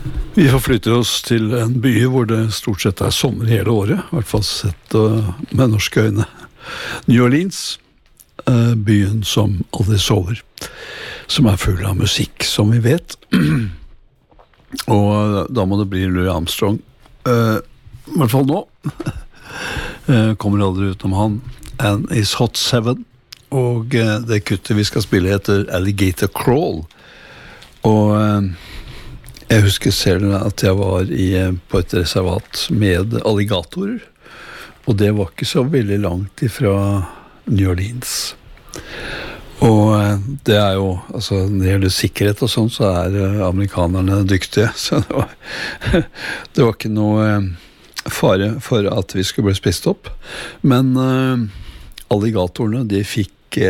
Vi forflytter oss til en by hvor det stort sett sommer hele året, I hvert fall sett med norske øyne. New Orleans, byen som aldri sover, som full av musikk, som vi vet. Og da må det bli Louis Armstrong, I hvert fall nå. Kommer aldri utenom han. And is Hot 7. Og det kuttet vi skal spille heter Alligator Crawl. Og jeg husker selv at jeg var på et reservat med alligatorer. Og det var ikke så veldig langt ifra New Orleans. Og det jo, altså når det gjelder sikkerhet og sånn, så amerikanerne dyktige. Så det var ikke noe fare for at vi skulle bli spist opp. Men alligatorene, de fikk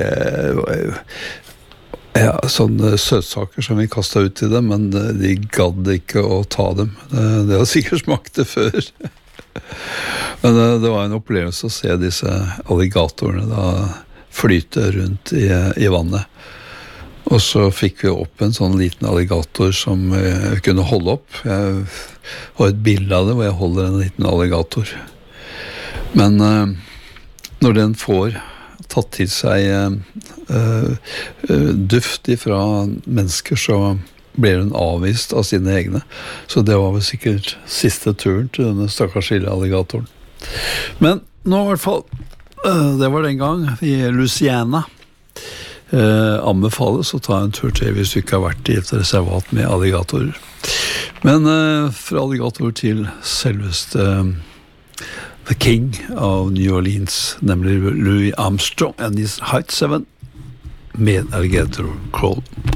sånne søtsaker som vi kastet ut til dem, men de gadd ikke å ta dem. Det har sikkert smakt det før. Men det var en opplevelse å se disse alligatorene da flyte rundt i vannet. Og så fikk vi opp en sånn liten alligator som vi kunne holde opp. Jeg har et bilde av det hvor jeg holder en liten alligator. Men når den får tatt til seg duft fra mennesker, så blir hun avvist av sine egne. Så det var vel sikkert siste turen til denne stakkars lille alligatoren. Men nå I hvert fall, det var den gang I Louisiana. Anbefales å ta en tur til hvis du ikke har vært I et reservat med alligatorer. Men fra alligator til selveste The King of New Orleans, nemlig Louis Armstrong and his Hot 7 med Alligator Crawl.